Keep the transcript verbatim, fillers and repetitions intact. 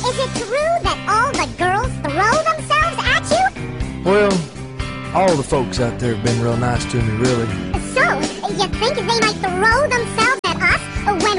Is it true that all the girls throw themselves at you? Well, all the folks out there have been real nice to me, really. So, you think they might throw themselves at us